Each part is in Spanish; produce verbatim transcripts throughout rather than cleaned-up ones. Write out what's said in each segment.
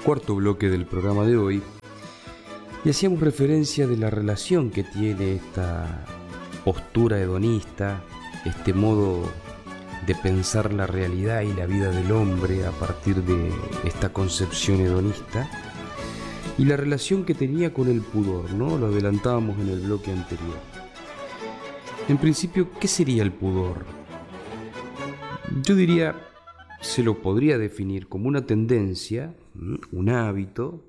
cuarto bloque del programa de hoy y hacíamos referencia de la relación que tiene esta postura hedonista, este modo de pensar la realidad y la vida del hombre a partir de esta concepción hedonista, y la relación que tenía con el pudor, ¿no? Lo adelantábamos en el bloque anterior. En principio, ¿qué sería el pudor? Yo diría, se lo podría definir como una tendencia, un hábito,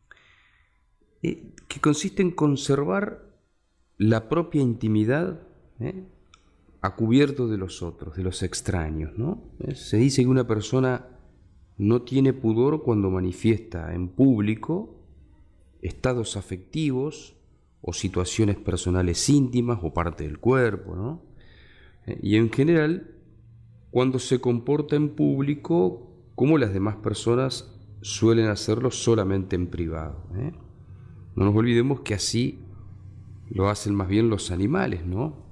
eh, que consiste en conservar la propia intimidad eh, a cubierto de los otros, de los extraños, ¿no? Eh, se dice que una persona no tiene pudor cuando manifiesta en público estados afectivos o situaciones personales íntimas o parte del cuerpo, ¿no? Eh, y en general, cuando se comporta en público como las demás personas suelen hacerlo solamente en privado, ¿eh? No nos olvidemos que así lo hacen más bien los animales, ¿no?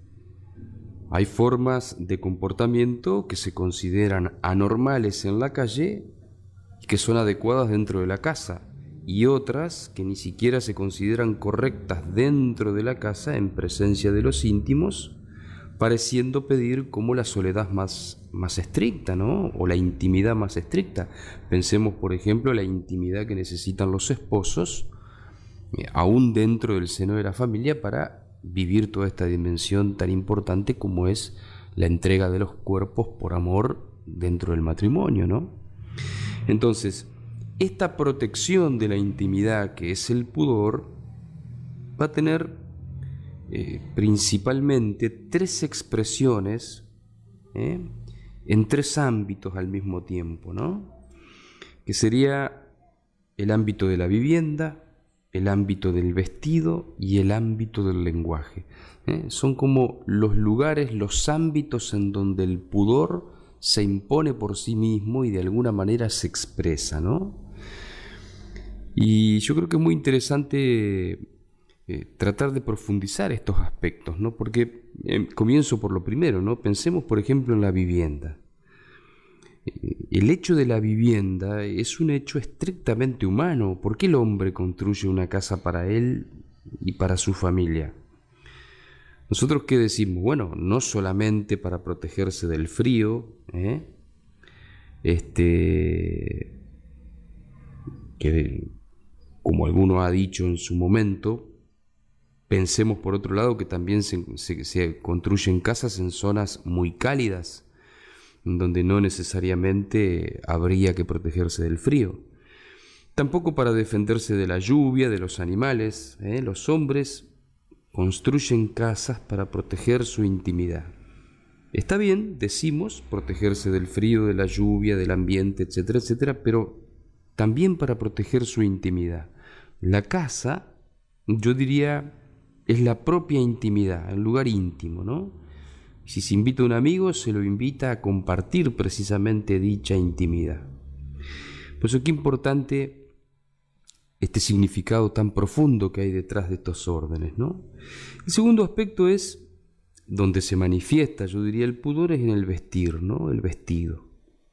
Hay formas de comportamiento que se consideran anormales en la calle y que son adecuadas dentro de la casa, y otras que ni siquiera se consideran correctas dentro de la casa en presencia de los íntimos, pareciendo pedir como la soledad más, más estricta, ¿no? O la intimidad más estricta. Pensemos, por ejemplo, la intimidad que necesitan los esposos, eh, aún dentro del seno de la familia, para vivir toda esta dimensión tan importante como es la entrega de los cuerpos por amor dentro del matrimonio, ¿no? Entonces, esta protección de la intimidad que es el pudor va a tener eh, principalmente tres expresiones eh, en tres ámbitos al mismo tiempo, ¿no? Que sería el ámbito de la vivienda, el ámbito del vestido y el ámbito del lenguaje. ¿eh? Son como los lugares, los ámbitos en donde el pudor se impone por sí mismo y de alguna manera se expresa, ¿no? Y yo creo que es muy interesante eh, tratar de profundizar estos aspectos, ¿no? Porque eh, comienzo por lo primero, ¿no? Pensemos, por ejemplo, en la vivienda. Eh, el hecho de la vivienda es un hecho estrictamente humano. ¿Por qué el hombre construye una casa para él y para su familia? ¿Nosotros qué decimos? Bueno, no solamente para protegerse del frío, ¿eh? este, que como alguno ha dicho en su momento, pensemos por otro lado que también se, se, se construyen casas en zonas muy cálidas, donde no necesariamente habría que protegerse del frío. Tampoco para defenderse de la lluvia, de los animales, ¿eh? Los hombres construyen casas para proteger su intimidad. Está bien, decimos, protegerse del frío, de la lluvia, del ambiente, etcétera, etcétera, pero también para proteger su intimidad. La casa, yo diría, es la propia intimidad, el lugar íntimo, ¿no? Si se invita a un amigo, se lo invita a compartir precisamente dicha intimidad. Por eso qué importante este significado tan profundo que hay detrás de estos órdenes, ¿no? El segundo aspecto es donde se manifiesta, yo diría, el pudor es en el vestir, ¿no? El vestido.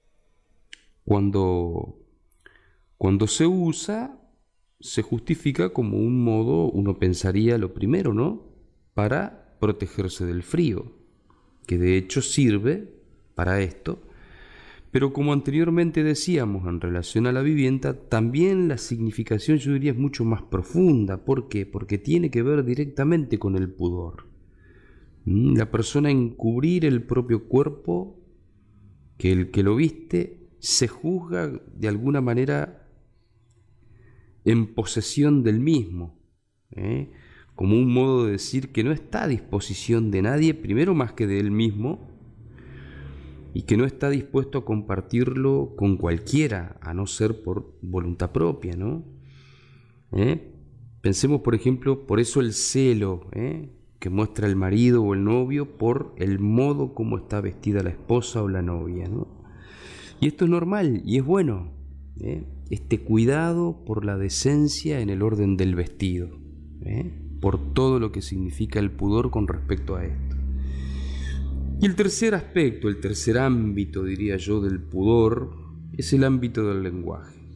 Cuando, cuando se usa, se justifica como un modo, uno pensaría lo primero, ¿no? Para protegerse del frío, que de hecho sirve para esto. Pero como anteriormente decíamos en relación a la vivienda, también la significación, yo diría, es mucho más profunda. ¿Por qué? Porque tiene que ver directamente con el pudor. La persona encubrir el propio cuerpo, que el que lo viste se juzga de alguna manera en posesión del mismo, ¿eh? como un modo de decir que no está a disposición de nadie, primero más que de él mismo, y que no está dispuesto a compartirlo con cualquiera, a no ser por voluntad propia, ¿no? ¿Eh? Pensemos, por ejemplo, por eso el celo, ¿eh? que muestra el marido o el novio por el modo como está vestida la esposa o la novia, ¿no? Y esto es normal y es bueno, ¿eh? Este cuidado por la decencia en el orden del vestido, ¿eh? por todo lo que significa el pudor con respecto a esto. Y el tercer aspecto, el tercer ámbito, diría yo, del pudor, es el ámbito del lenguaje.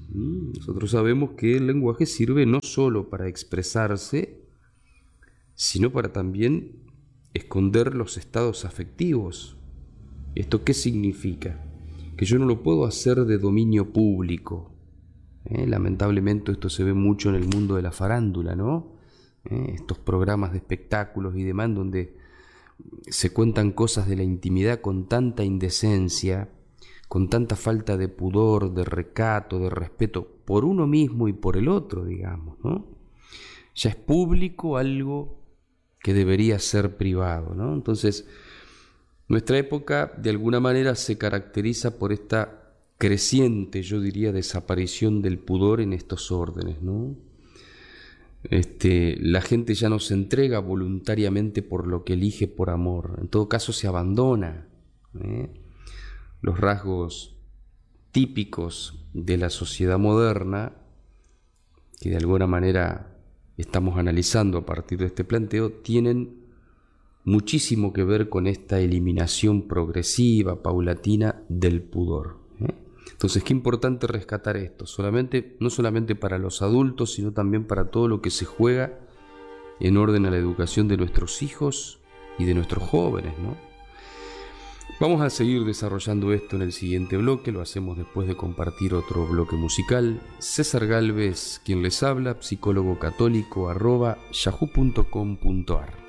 Nosotros sabemos que el lenguaje sirve no solo para expresarse, sino para también esconder los estados afectivos. ¿Esto qué significa? Que yo no lo puedo hacer de dominio público. ¿Eh? Lamentablemente esto se ve mucho en el mundo de la farándula, ¿no? ¿Eh? Estos programas de espectáculos y demás donde se cuentan cosas de la intimidad con tanta indecencia, con tanta falta de pudor, de recato, de respeto por uno mismo y por el otro, digamos, ¿no? Ya es público algo que debería ser privado, ¿no? Entonces, nuestra época de alguna manera se caracteriza por esta creciente, yo diría, desaparición del pudor en estos órdenes, ¿no? Este, la gente ya no se entrega voluntariamente por lo que elige por amor, en todo caso se abandona, ¿eh? Los rasgos típicos de la sociedad moderna, que de alguna manera estamos analizando a partir de este planteo, tienen muchísimo que ver con esta eliminación progresiva, paulatina del pudor, ¿eh? Entonces, qué importante rescatar esto, solamente, no solamente para los adultos, sino también para todo lo que se juega en orden a la educación de nuestros hijos y de nuestros jóvenes, ¿no? Vamos a seguir desarrollando esto en el siguiente bloque, lo hacemos después de compartir otro bloque musical. César Gálvez, quien les habla, psicólogo católico, arroba yahoo punto com punto ar.